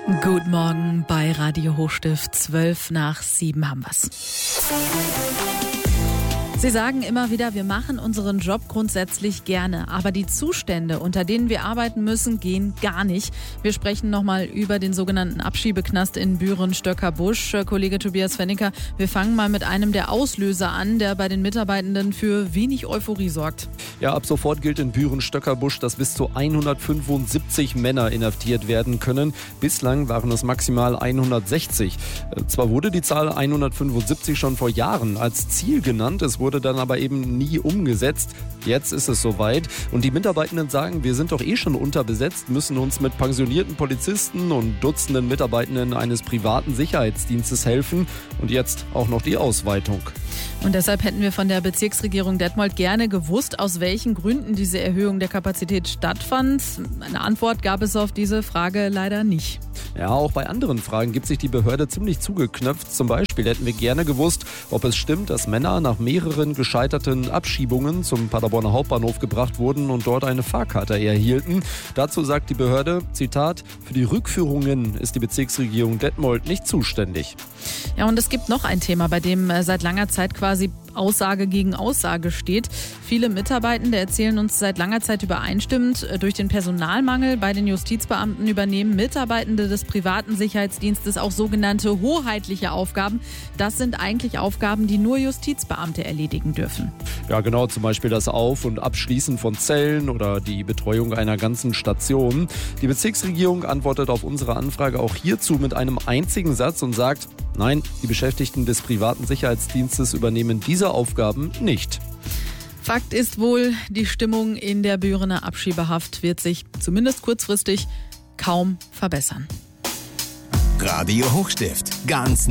Guten Morgen bei Radio Hochstift. 6:12 haben wir's. Sie sagen immer wieder, wir machen unseren Job grundsätzlich gerne, aber die Zustände, unter denen wir arbeiten müssen, gehen gar nicht. Wir sprechen nochmal über den sogenannten Abschiebeknast in Büren-Stöckerbusch. Kollege Tobias Fennicker, wir fangen mal mit einem der Auslöser an, der bei den Mitarbeitenden für wenig Euphorie sorgt. Ja, ab sofort gilt in Büren-Stöckerbusch, dass bis zu 175 Männer inhaftiert werden können. Bislang waren es maximal 160. Zwar wurde die Zahl 175 schon vor Jahren als Ziel genannt, es wurde dann aber eben nie umgesetzt. Jetzt ist es soweit und die Mitarbeitenden sagen, wir sind doch schon unterbesetzt, müssen uns mit pensionierten Polizisten und Dutzenden Mitarbeitenden eines privaten Sicherheitsdienstes helfen und jetzt auch noch die Ausweitung. Und deshalb hätten wir von der Bezirksregierung Detmold gerne gewusst, aus welchen Gründen diese Erhöhung der Kapazität stattfand. Eine Antwort gab es auf diese Frage leider nicht. Ja, auch bei anderen Fragen gibt sich die Behörde ziemlich zugeknöpft. Zum Beispiel hätten wir gerne gewusst, ob es stimmt, dass Männer nach mehreren gescheiterten Abschiebungen zum Paderborner Hauptbahnhof gebracht wurden und dort eine Fahrkarte erhielten. Dazu sagt die Behörde, Zitat, für die Rückführungen ist die Bezirksregierung Detmold nicht zuständig. Ja, und es gibt noch ein Thema, bei dem seit langer Zeit quasi Aussage gegen Aussage steht. Viele Mitarbeitende erzählen uns seit langer Zeit übereinstimmend, durch den Personalmangel bei den Justizbeamten übernehmen Mitarbeitende des privaten Sicherheitsdienstes auch sogenannte hoheitliche Aufgaben. Das sind eigentlich Aufgaben, die nur Justizbeamte erledigen dürfen. Ja, genau, zum Beispiel das Auf- und Abschließen von Zellen oder die Betreuung einer ganzen Station. Die Bezirksregierung antwortet auf unsere Anfrage auch hierzu mit einem einzigen Satz und sagt, nein, die Beschäftigten des privaten Sicherheitsdienstes übernehmen diese Aufgaben nicht. Fakt ist wohl, die Stimmung in der Bürener Abschiebehaft wird sich zumindest kurzfristig kaum verbessern. Radio Hochstift. Ganz